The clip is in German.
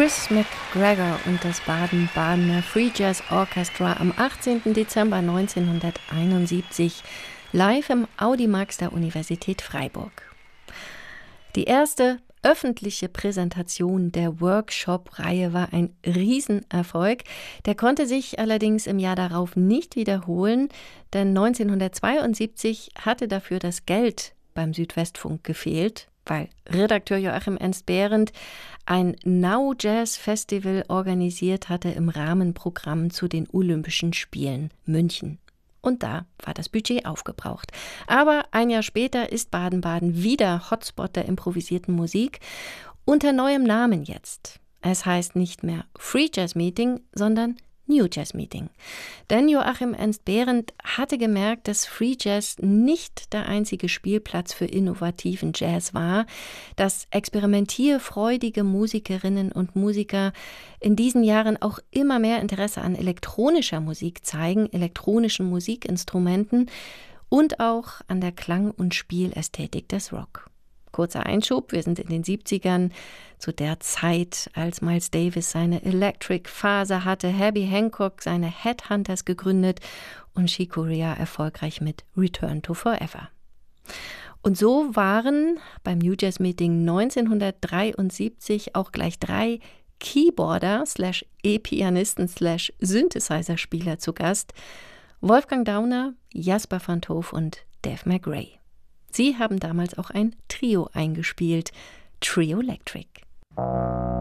Chris McGregor und das Baden-Badener Free Jazz Orchestra am 18. Dezember 1971 live im Audimax der Universität Freiburg. Die erste öffentliche Präsentation der Workshop-Reihe war ein Riesenerfolg. Der konnte sich allerdings im Jahr darauf nicht wiederholen, denn 1972 hatte dafür das Geld beim Südwestfunk gefehlt, weil Redakteur Joachim Ernst-Behrendt ein Now Jazz Festival organisiert hatte im Rahmenprogramm zu den Olympischen Spielen München. Und da war das Budget aufgebraucht. Aber ein Jahr später ist Baden-Baden wieder Hotspot der improvisierten Musik, unter neuem Namen jetzt. Es heißt nicht mehr Free Jazz Meeting, sondern New Jazz Meeting. Denn Joachim Ernst-Behrendt hatte gemerkt, dass Free Jazz nicht der einzige Spielplatz für innovativen Jazz war, dass experimentierfreudige Musikerinnen und Musiker in diesen Jahren auch immer mehr Interesse an elektronischer Musik zeigen, elektronischen Musikinstrumenten und auch an der Klang- und Spielästhetik des Rock. Kurzer Einschub, wir sind in den 70ern, zu der Zeit, als Miles Davis seine Electric-Phase hatte, Herbie Hancock seine Headhunters gegründet und Chick Corea erfolgreich mit Return to Forever. Und so waren beim New Jazz Meeting 1973 auch gleich 3 Keyboarder /E-Pianisten /Synthesizer-Spieler zu Gast: Wolfgang Dauner, Jasper van 't Hof und Dave McRae. Sie haben damals auch ein Trio eingespielt, Trio Electric.